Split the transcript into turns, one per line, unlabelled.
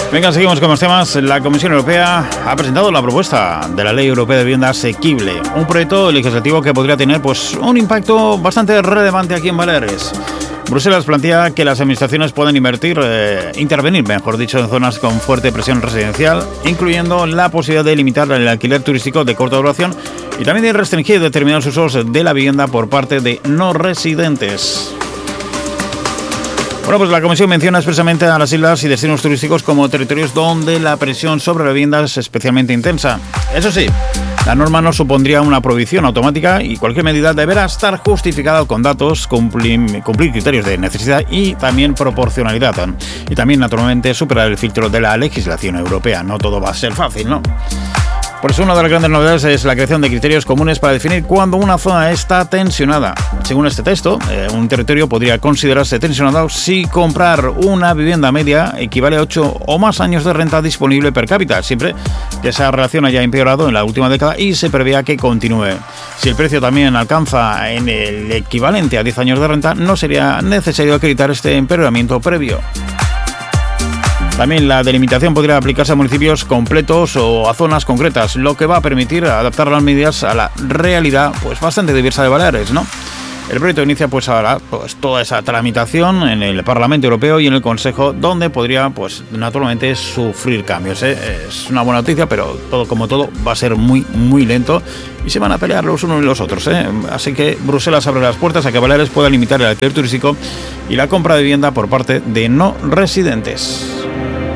Venga, seguimos con los temas. La Comisión Europea ha presentado la propuesta de la Ley Europea de Vivienda Asequible, un proyecto legislativo que podría tener un impacto bastante relevante aquí en Baleares. Bruselas plantea que las administraciones pueden intervenir, en zonas con fuerte presión residencial, incluyendo la posibilidad de limitar el alquiler turístico de corta duración y también de restringir determinados usos de la vivienda por parte de no residentes. Bueno, pues la Comisión menciona expresamente a las islas y destinos turísticos como territorios donde la presión sobre la vivienda es especialmente intensa. Eso sí, la norma no supondría una prohibición automática y cualquier medida deberá estar justificada con datos, cumplir criterios de necesidad y también proporcionalidad. Y también, naturalmente, superar el filtro de la legislación europea. No todo va a ser fácil, ¿no? Por eso una de las grandes novedades es la creación de criterios comunes para definir cuándo una zona está tensionada. Según este texto, un territorio podría considerarse tensionado si comprar una vivienda media equivale a 8 o más años de renta disponible per cápita, siempre que esa relación haya empeorado en la última década y se prevea que continúe. Si el precio también alcanza en el equivalente a 10 años de renta, no sería necesario acreditar este empeoramiento previo. También la delimitación podría aplicarse a municipios completos o a zonas concretas, lo que va a permitir adaptar las medidas a la realidad bastante diversa de Baleares, ¿no? El proyecto inicia ahora toda esa tramitación en el Parlamento Europeo y en el Consejo, donde podría naturalmente sufrir cambios, ¿eh? Es una buena noticia, pero como todo va a ser muy, muy lento y se van a pelear los unos y los otros, ¿eh? Así que Bruselas abre las puertas a que Baleares pueda limitar el alquiler turístico y la compra de vivienda por parte de no residentes.